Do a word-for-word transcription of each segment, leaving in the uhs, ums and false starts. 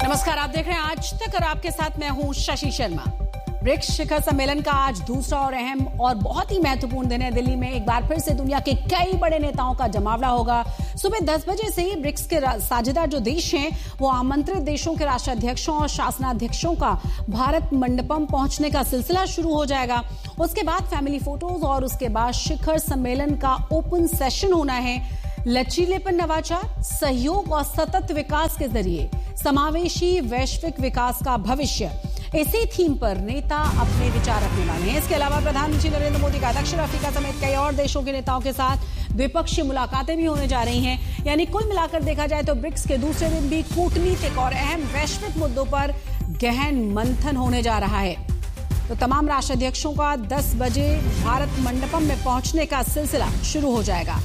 नमस्कार, आप देख रहे हैं आज तक और आपके साथ मैं हूं शशि शर्मा। ब्रिक्स शिखर सम्मेलन का आज दूसरा और अहम और बहुत ही महत्वपूर्ण दिन है। दिल्ली में एक बार फिर से दुनिया के कई बड़े नेताओं का जमावड़ा होगा। सुबह दस बजे से ही ब्रिक्स के साझेदार जो देश हैं वो आमंत्रित देशों के राष्ट्राध्यक्षों और शासनाध्यक्षों का भारत मंडपम पहुंचने का सिलसिला शुरू हो जाएगा। उसके बाद फैमिली फोटोज और उसके बाद शिखर सम्मेलन का ओपन सेशन होना है। लचीलेपन, नवाचार, सहयोग और सतत विकास के जरिए समावेशी वैश्विक विकास का भविष्य, इसी थीम पर नेता अपने विचार रखने वाले हैं। इसके अलावा प्रधानमंत्री नरेंद्र मोदी का दक्षिण अफ्रीका समेत कई और देशों के नेताओं के साथ द्विपक्षीय मुलाकातें भी होने जा रही हैं। यानी कुल मिलाकर देखा जाए तो ब्रिक्स के दूसरे दिन भी कूटनीतिक और अहम वैश्विक मुद्दों पर गहन मंथन होने जा रहा है। तो तमाम राष्ट्राध्यक्षों का दस बजे भारत मंडपम में पहुंचने का सिलसिला शुरू हो जाएगा।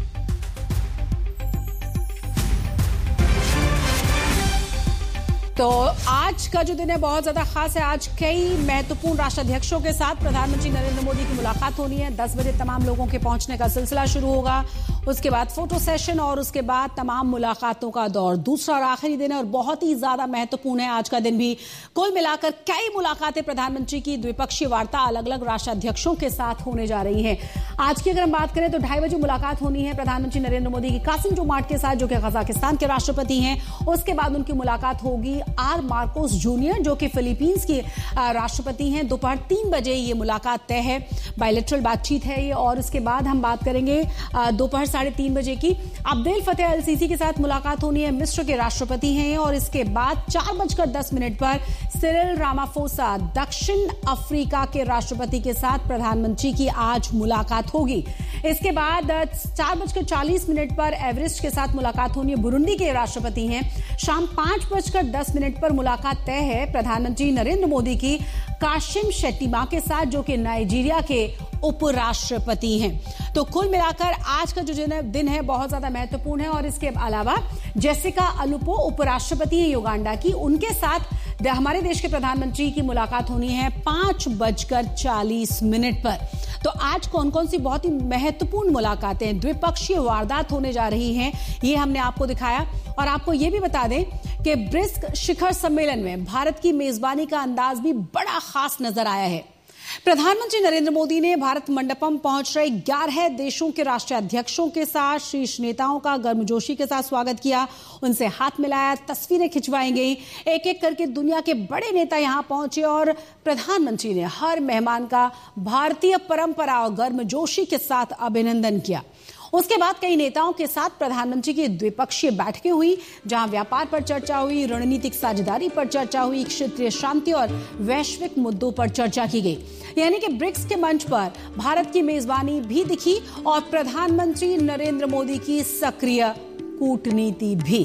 तो आज का जो दिन है बहुत ज्यादा खास है। आज कई महत्वपूर्ण राष्ट्राध्यक्षों के साथ प्रधानमंत्री नरेंद्र मोदी की मुलाकात होनी है। दस बजे तमाम लोगों के पहुंचने का सिलसिला शुरू होगा। उसके बाद फोटो सेशन और उसके बाद तमाम मुलाकातों का दौर। दूसरा और आखिरी दिन है और बहुत ही ज्यादा महत्वपूर्ण है आज का दिन भी। कुल मिलाकर कई मुलाकातें प्रधानमंत्री की द्विपक्षीय वार्ता अलग अलग राष्ट्राध्यक्षों के साथ होने जा रही है। आज की अगर हम बात करें तो ढाई बजे मुलाकात होनी है प्रधानमंत्री नरेंद्र मोदी की कासिम-जोमार्ट के साथ, जो कि कजाकिस्तान के राष्ट्रपति हैं। उसके बाद उनकी मुलाकात होगी आर मार्कोस जूनियर, जो कि फिलीपींस के राष्ट्रपति हैं। दोपहर तीन बजे ये मुलाकात तय है, बायलैटरल बातचीत है ये। और उसके बाद हम बात करेंगे दोपहर साढ़े तीन बजे की अब्देल फतेह अल सीसी के साथ मुलाकात होनी है। मिस्र के राष्ट्रपति हैं। और इसके बाद चार बजकर दस मिनट पर सिरिल रामाफोसा दक्षिण अफ्रीका के राष्ट्रपति के साथ प्रधानमंत्री की आज मुलाकात होगी। इसके बाद चार बजकर चालीस मिनट पर एवरेस्ट के साथ मुलाकात होनी है, बुरुंडी के राष्ट्रपति हैं। शाम पांच बजकर दस मिनट पर मुलाकात तय है प्रधानमंत्री नरेंद्र मोदी की काशिम शेट्टीमा के साथ, जो कि नाइजीरिया के उपराष्ट्रपति हैं। तो कुल मिलाकर आज का जो दिन है बहुत ज्यादा महत्वपूर्ण है। और इसके अलावा जेसिका अलुपो उपराष्ट्रपति है युगांडा की, उनके साथ हमारे देश के प्रधानमंत्री की मुलाकात होनी है पांच बजकर चालीस मिनट पर। तो आज कौन कौन सी बहुत ही महत्वपूर्ण मुलाकातें, द्विपक्षीय वारदात होने जा रही हैं, ये हमने आपको दिखाया। और आपको ये भी बता दें कि ब्रिक्स शिखर सम्मेलन में भारत की मेजबानी का अंदाज भी बड़ा खास नजर आया है। प्रधानमंत्री नरेंद्र मोदी ने भारत मंडपम पहुंच रहे ग्यारह देशों के राष्ट्राध्यक्षों के साथ शीर्ष नेताओं का गर्मजोशी के साथ स्वागत किया, उनसे हाथ मिलाया, तस्वीरें खिंचवाई गई। एक एक करके दुनिया के बड़े नेता यहां पहुंचे और प्रधानमंत्री ने हर मेहमान का भारतीय परंपरा और गर्मजोशी के साथ अभिनंदन किया। उसके बाद कई नेताओं के साथ प्रधानमंत्री की द्विपक्षीय बैठकें हुई, जहां व्यापार पर चर्चा हुई, रणनीतिक साझेदारी पर चर्चा हुई, क्षेत्रीय शांति और वैश्विक मुद्दों पर चर्चा की गई। यानी कि ब्रिक्स के मंच पर भारत की मेजबानी भी दिखी और प्रधानमंत्री नरेंद्र मोदी की सक्रिय कूटनीति भी।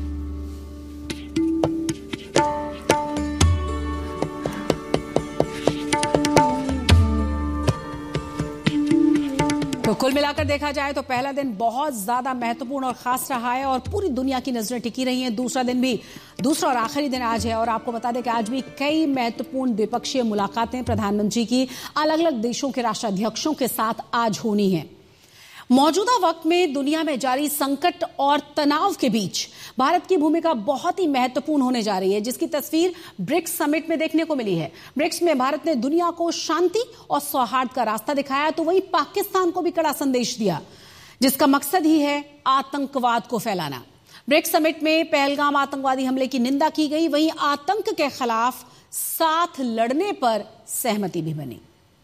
तो कुल मिलाकर देखा जाए तो पहला दिन बहुत ज्यादा महत्वपूर्ण और खास रहा है और पूरी दुनिया की नजरें टिकी रही हैं। दूसरा दिन भी, दूसरा और आखिरी दिन आज है। और आपको बता दें कि आज भी कई महत्वपूर्ण द्विपक्षीय मुलाकातें प्रधानमंत्री की अलग अलग देशों के राष्ट्राध्यक्षों के साथ आज होनी है। मौजूदा वक्त में दुनिया में जारी संकट और तनाव के बीच भारत की भूमिका बहुत ही महत्वपूर्ण होने जा रही है, जिसकी तस्वीर ब्रिक्स समिट में देखने को मिली है। ब्रिक्स में भारत ने दुनिया को शांति और सौहार्द का रास्ता दिखाया, तो वही पाकिस्तान को भी कड़ा संदेश दिया, जिसका मकसद ही है आतंकवाद को फैलाना। ब्रिक्स समिट में पहलगाम आतंकवादी हमले की निंदा की गई, वहीं आतंक के खिलाफ साथ लड़ने पर सहमति भी बनी।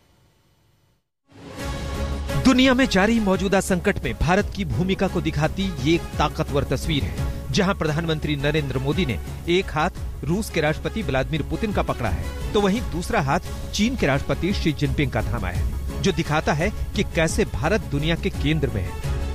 दुनिया में जारी मौजूदा संकट में भारत की भूमिका को दिखाती ये एक ताकतवर तस्वीर है, जहां प्रधानमंत्री नरेंद्र मोदी ने एक हाथ रूस के राष्ट्रपति व्लादिमीर पुतिन का पकड़ा है, तो वहीं दूसरा हाथ चीन के राष्ट्रपति शी जिनपिंग का थामा है, जो दिखाता है कि कैसे भारत दुनिया के केंद्र में है।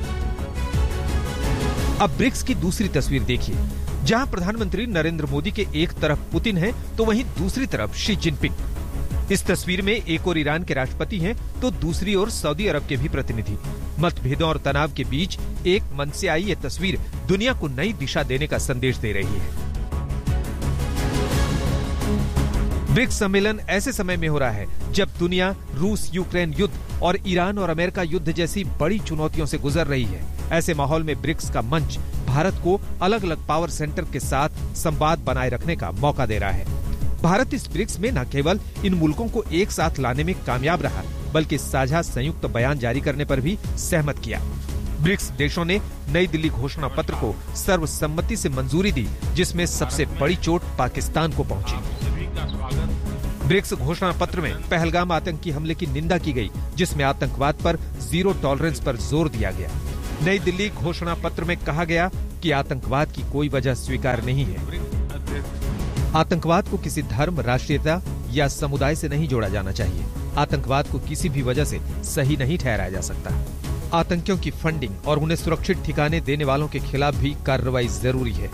अब ब्रिक्स की दूसरी तस्वीर देखिए, जहां प्रधानमंत्री नरेंद्र मोदी के एक तरफ पुतिन है, तो वहीं दूसरी तरफ शी जिनपिंग। इस तस्वीर में एक और ईरान के राष्ट्रपति हैं, तो दूसरी ओर सऊदी अरब के भी प्रतिनिधि। मतभेदों और तनाव के बीच एक मन से आई ये तस्वीर दुनिया को नई दिशा देने का संदेश दे रही है। ब्रिक्स सम्मेलन ऐसे समय में हो रहा है जब दुनिया रूस यूक्रेन युद्ध और ईरान और अमेरिका युद्ध जैसी बड़ी चुनौतियों से गुजर रही है। ऐसे माहौल में ब्रिक्स का मंच भारत को अलग अलग पावर सेंटर के साथ संवाद बनाए रखने का मौका दे रहा है। भारत इस ब्रिक्स में न केवल इन मुल्कों को एक साथ लाने में कामयाब रहा, बल्कि साझा संयुक्त बयान जारी करने पर भी सहमत किया। ब्रिक्स देशों ने नई दिल्ली घोषणा पत्र को सर्वसम्मति से मंजूरी दी, जिसमें सबसे बड़ी चोट पाकिस्तान को पहुंची। ब्रिक्स घोषणा पत्र में पहलगाम आतंकी हमले की निंदा की गई, जिसमें आतंकवाद पर जीरो टॉलरेंस पर जोर दिया गया। नई दिल्ली घोषणा पत्र में कहा गया कि आतंकवाद की कोई वजह स्वीकार नहीं है। आतंकवाद को किसी धर्म, राष्ट्रीयता या समुदाय से नहीं जोड़ा जाना चाहिए। आतंकवाद को किसी भी वजह से सही नहीं ठहराया जा सकता। आतंकियों की फंडिंग और उन्हें सुरक्षित ठिकाने देने वालों के खिलाफ भी कार्रवाई जरूरी है।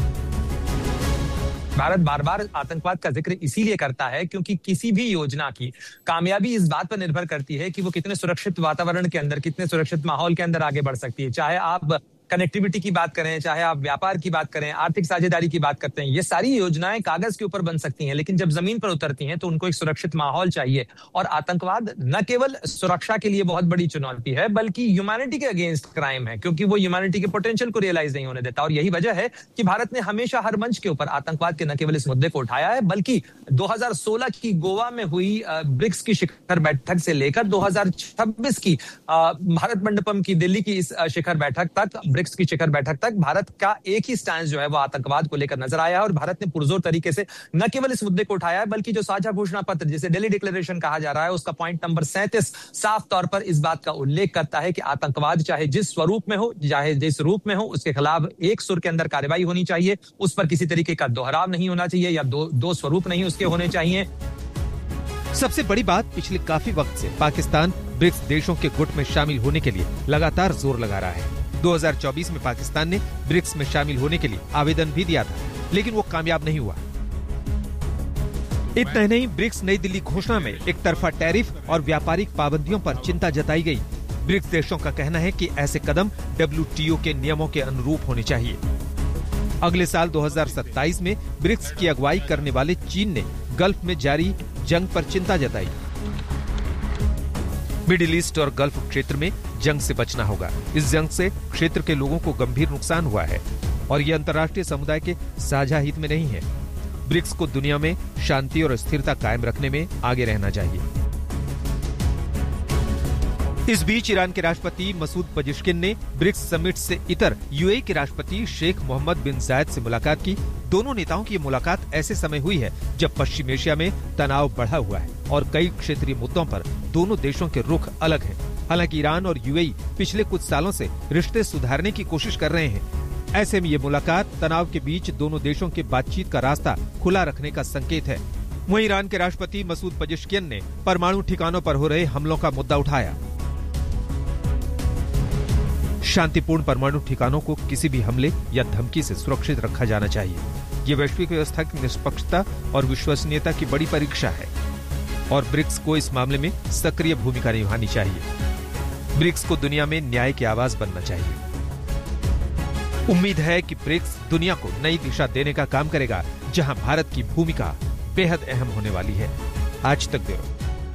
भारत बार बार आतंकवाद का जिक्र इसीलिए करता है क्योंकि किसी भी योजना की कामयाबी इस बात पर निर्भर करती है कि वो कितने सुरक्षित वातावरण के अंदर, कितने सुरक्षित माहौल के अंदर आगे बढ़ सकती है। चाहे आप कनेक्टिविटी की बात करें, चाहे आप व्यापार की बात करें, आर्थिक साझेदारी की बात करते हैं, ये सारी योजनाएं कागज के ऊपर बन सकती हैं, लेकिन जब जमीन पर उतरती हैं तो उनको एक सुरक्षित माहौल चाहिए। और आतंकवाद न केवल सुरक्षा के लिए बहुत बड़ी चुनौती है, बल्कि ह्यूमैनिटी के अगेंस्ट क्राइम है, क्योंकि वो ह्यूमैनिटी के पोटेंशियल को रियलाइज नहीं होने देता। और यही वजह है कि भारत ने हमेशा हर मंच के ऊपर आतंकवाद के न केवल इस मुद्दे को उठाया है, बल्कि दो हजार सोलह की गोवा में हुई ब्रिक्स की शिखर बैठक से लेकर दो हजार छब्बीस की भारत मंडपम की दिल्ली की इस शिखर बैठक तक, ब्रिक्स की शिखर बैठक तक भारत का एक ही स्टैंड जो है वो आतंकवाद को लेकर नजर आया है। और भारत ने पुरजोर तरीके से न केवल इस मुद्दे को उठाया है, बल्कि जो साझा घोषणा पत्र जिसे दिल्ली डिक्लेरेशन कहा जा रहा है, उसका पॉइंट नंबर सैंतीस साफ तौर पर इस बात का उल्लेख करता है कि आतंकवाद चाहे जिस स्वरूप में हो, चाहे जिस रूप में हो, उसके खिलाफ एक सुर के अंदर कार्रवाई होनी चाहिए। उस पर किसी तरीके का दोहराव नहीं होना चाहिए या दो दो स्वरूप नहीं उसके होने चाहिए। सबसे बड़ी बात, पिछले काफी वक्त से पाकिस्तान ब्रिक्स देशों के गुट में शामिल होने के लिए लगातार जोर लगा रहा है। दो हजार चौबीस में पाकिस्तान ने ब्रिक्स में शामिल होने के लिए आवेदन भी दिया था, लेकिन वो कामयाब नहीं हुआ। इतना ही नहीं, ब्रिक्स नई दिल्ली घोषणा में एक तरफा टैरिफ और व्यापारिक पाबंदियों पर चिंता जताई गई। ब्रिक्स देशों का कहना है कि ऐसे कदम डब्ल्यू टी ओ के नियमों के अनुरूप होने चाहिए। अगले साल दो हजार सत्ताईस में ब्रिक्स की अगुवाई करने वाले चीन ने गल्फ में जारी जंग पर चिंता जताई। मिडिल ईस्ट और गल्फ क्षेत्र में जंग से बचना होगा। इस जंग से क्षेत्र के लोगों को गंभीर नुकसान हुआ है और ये अंतर्राष्ट्रीय समुदाय के साझा हित में नहीं है। ब्रिक्स को दुनिया में शांति और स्थिरता कायम रखने में आगे रहना चाहिए। इस बीच ईरान के राष्ट्रपति मसूद पजिश्किन ने ब्रिक्स समिट से इतर यूएई के राष्ट्रपति शेख मोहम्मद बिन जायद से मुलाकात की। दोनों नेताओं की मुलाकात ऐसे समय हुई है जब पश्चिम एशिया में तनाव बढ़ा हुआ है और कई क्षेत्रीय मुद्दों पर दोनों देशों के रुख अलग हैं। हालांकि ईरान और यूएई पिछले कुछ सालों से रिश्ते सुधारने की कोशिश कर रहे हैं। ऐसे में ये मुलाकात तनाव के बीच दोनों देशों के बातचीत का रास्ता खुला रखने का संकेत है। वहीं ईरान के राष्ट्रपति मसूद पजिश्किन ने परमाणु ठिकानों पर हो रहे हमलों का मुद्दा उठाया। शांतिपूर्ण परमाणु ठिकानों को किसी भी हमले या धमकी से सुरक्षित रखा जाना चाहिए। ये वैश्विक व्यवस्था की निष्पक्षता और विश्वसनीयता की बड़ी परीक्षा है और ब्रिक्स को इस मामले में सक्रिय भूमिका निभानी चाहिए। ब्रिक्स को दुनिया में न्याय की आवाज बनना चाहिए। उम्मीद है कि ब्रिक्स दुनिया को नई दिशा देने का काम करेगा, जहां भारत की भूमिका बेहद अहम होने वाली है। आज तक ब्यूरो।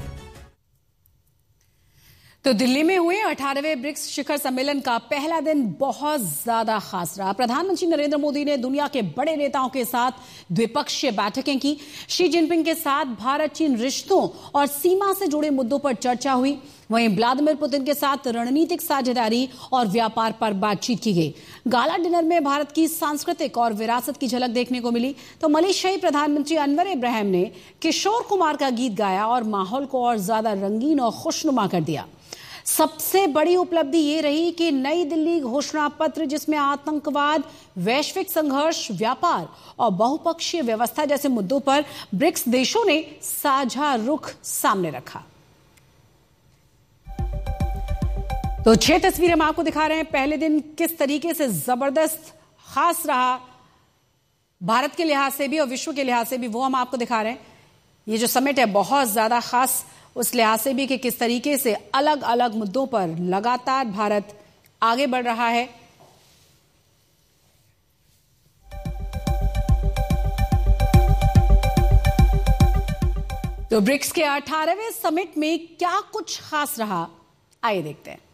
तो दिल्ली में हुए अठारहवें ब्रिक्स शिखर सम्मेलन का पहला दिन बहुत ज्यादा खास रहा। प्रधानमंत्री नरेंद्र मोदी ने दुनिया के बड़े नेताओं के साथ द्विपक्षीय बैठकें की। शी जिनपिंग के साथ भारत चीन रिश्तों और सीमा से जुड़े मुद्दों पर चर्चा हुई। वहीं व्लादिमीर पुतिन के साथ रणनीतिक साझेदारी और व्यापार पर बातचीत की गई। गाला डिनर में भारत की सांस्कृतिक और विरासत की झलक देखने को मिली। तो मलेशियाई प्रधानमंत्री अनवर इब्राहिम ने किशोर कुमार का गीत गाया और माहौल को और ज्यादा रंगीन और खुशनुमा कर दिया। सबसे बड़ी उपलब्धि ये रही कि नई दिल्ली घोषणा पत्र, जिसमें आतंकवाद, वैश्विक संघर्ष, व्यापार और बहुपक्षीय व्यवस्था जैसे मुद्दों पर ब्रिक्स देशों ने साझा रुख सामने रखा। तो छह तस्वीरें हम आपको दिखा रहे हैं। पहले दिन किस तरीके से जबरदस्त खास रहा भारत के लिहाज से भी और विश्व के लिहाज से भी, वो हम आपको दिखा रहे हैं। ये जो समिट है बहुत ज्यादा खास उस लिहाज से भी कि किस तरीके से अलग अलग मुद्दों पर लगातार भारत आगे बढ़ रहा है। तो ब्रिक्स के अठारहवें समिट में क्या कुछ खास रहा, आइए देखते हैं।